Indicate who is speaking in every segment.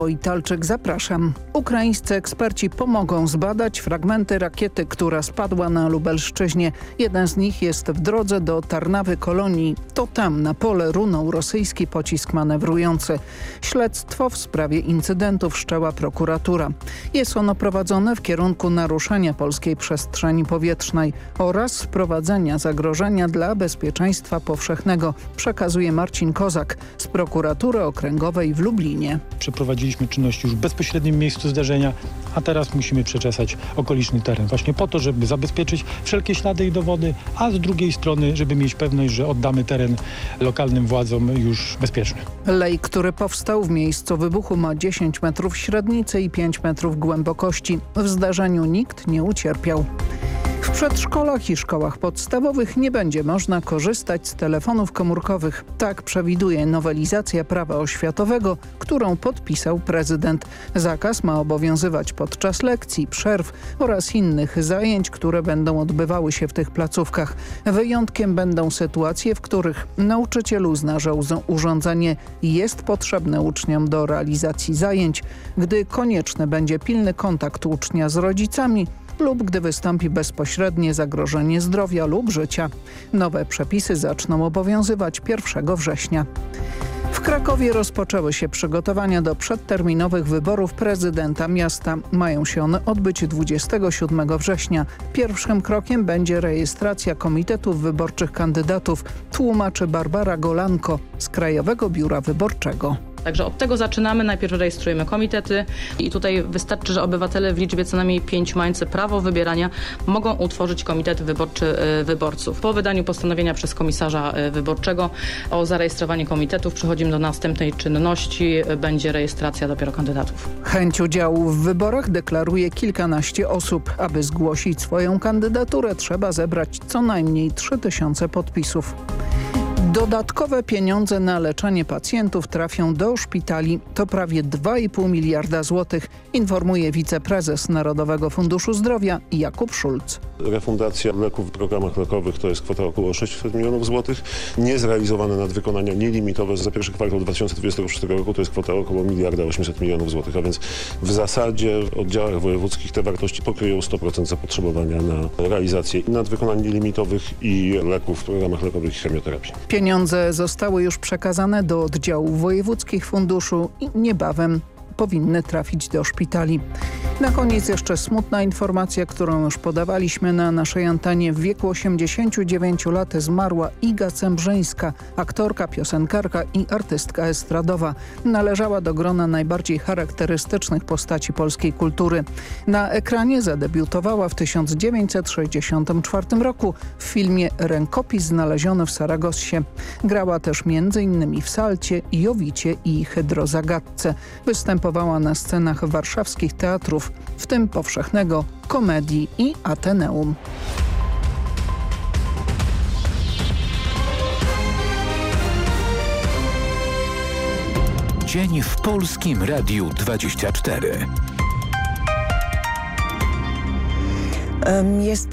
Speaker 1: Italczyk, zapraszam. Ukraińscy eksperci pomogą zbadać fragmenty rakiety, która spadła na Lubelszczyźnie. Jeden z nich jest w drodze do Tarnawy Kolonii. To tam na pole runął rosyjski pocisk manewrujący. Śledztwo w sprawie incydentu wszczęła prokuratura. Jest ono prowadzone w kierunku naruszenia polskiej przestrzeni powietrznej oraz wprowadzenia zagrożenia dla bezpieczeństwa powszechnego, przekazuje Marcin Kozak z prokuratury okręgowej w Lublinie.
Speaker 2: Przeprowadziliśmy czynności już w bezpośrednim miejscu zdarzenia, a teraz musimy przeczesać okoliczny teren właśnie po to, żeby zabezpieczyć wszelkie ślady i dowody, a z drugiej strony, żeby mieć pewność, że oddamy teren lokalnym władzom już bezpieczny.
Speaker 1: Lej, który powstał w miejscu wybuchu, ma 10 metrów średnicy i 5 metrów głębokości. W zdarzeniu nikt nie ucierpiał. W przedszkolach i szkołach podstawowych nie będzie można korzystać z telefonów komórkowych. Tak przewiduje nowelizacja prawa oświatowego, którą podpisał prezydent. Zakaz ma obowiązywać podczas lekcji, przerw oraz innych zajęć, które będą odbywały się w tych placówkach. Wyjątkiem będą sytuacje, w których nauczyciel uzna, że urządzenie jest potrzebne uczniom do realizacji zajęć, gdy konieczny będzie pilny kontakt ucznia z rodzicami lub gdy wystąpi bezpośrednie zagrożenie zdrowia lub życia. Nowe przepisy zaczną obowiązywać 1 września. W Krakowie rozpoczęły się przygotowania do przedterminowych wyborów prezydenta miasta. Mają się one odbyć 27 września. Pierwszym krokiem będzie rejestracja komitetów wyborczych kandydatów, tłumaczy Barbara Golanko z Krajowego Biura Wyborczego.
Speaker 3: Także od tego zaczynamy. Najpierw rejestrujemy komitety i tutaj wystarczy, że obywatele w liczbie co najmniej 5 mający prawo wybierania mogą utworzyć komitet wyborczy wyborców. Po wydaniu postanowienia przez komisarza wyborczego o zarejestrowanie komitetów przechodzimy do następnej czynności. Będzie rejestracja dopiero kandydatów.
Speaker 1: Chęć udziału w wyborach deklaruje kilkanaście osób. Aby zgłosić swoją kandydaturę, trzeba zebrać co najmniej 3000 podpisów. Dodatkowe pieniądze na leczenie pacjentów trafią do szpitali. To prawie 2,5 miliarda złotych, informuje wiceprezes Narodowego Funduszu Zdrowia Jakub Szulc.
Speaker 4: Refundacja leków w programach lekowych to jest kwota około 600 milionów złotych. Niezrealizowane nadwykonania nielimitowe za pierwszy kwartał 2026 roku to jest kwota około 1,8 miliardów złotych, a więc w zasadzie w oddziałach wojewódzkich te wartości pokryją 100% zapotrzebowania na realizację nadwykonań nielimitowych i leków w programach lekowych i chemioterapii.
Speaker 1: Pieniądze zostały już przekazane do oddziałów wojewódzkich funduszu i niebawem powinny trafić do szpitali. Na koniec jeszcze smutna informacja, którą już podawaliśmy na naszej antenie. W wieku 89 lat zmarła Iga Cembrzyńska, aktorka, piosenkarka i artystka estradowa. Należała do grona najbardziej charakterystycznych postaci polskiej kultury. Na ekranie zadebiutowała w 1964 roku w filmie Rękopis znaleziony w Saragossie. Grała też m.in. w Salcie, Jowicie i Hydrozagadce. Występowała na scenach warszawskich teatrów, w tym Powszechnego, Komedii i Ateneum.
Speaker 5: Dzień w Polskim Radiu 24.
Speaker 6: Jest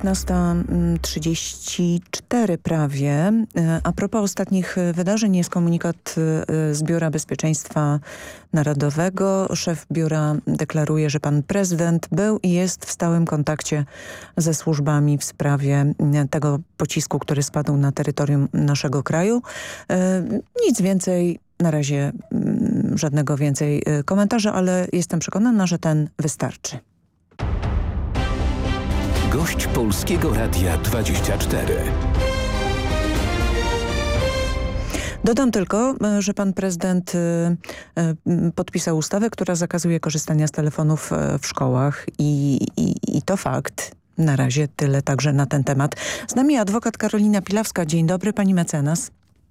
Speaker 6: 15:34 prawie. A propos ostatnich wydarzeń jest komunikat z Biura Bezpieczeństwa Narodowego. Szef biura deklaruje, że pan prezydent był i jest w stałym kontakcie ze służbami w sprawie tego pocisku, który spadł na terytorium naszego kraju. Nic więcej, na razie żadnego więcej komentarza, ale jestem przekonana, że ten wystarczy.
Speaker 5: Gość Polskiego Radia 24.
Speaker 6: Dodam tylko, że pan prezydent podpisał ustawę, która zakazuje korzystania z telefonów w szkołach i to fakt. Na razie tyle także na ten temat. Z nami adwokat Karolina Pilawska. Dzień dobry, pani mecenas.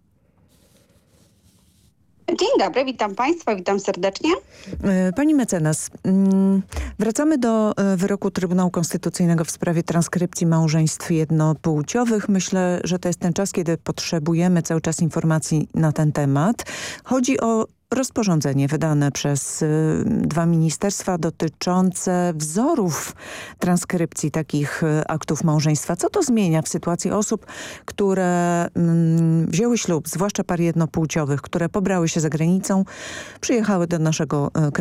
Speaker 7: Dzień dobry, witam państwa, witam serdecznie.
Speaker 6: Pani mecenas, wracamy do wyroku Trybunału Konstytucyjnego w sprawie transkrypcji małżeństw jednopłciowych. Myślę, że to jest ten czas, kiedy potrzebujemy cały czas informacji na ten temat. Chodzi o rozporządzenie wydane przez dwa ministerstwa dotyczące wzorów transkrypcji takich aktów małżeństwa. Co to zmienia w sytuacji osób, które wzięły ślub, zwłaszcza par jednopłciowych, które pobrały się za granicą, przyjechały do naszego kraju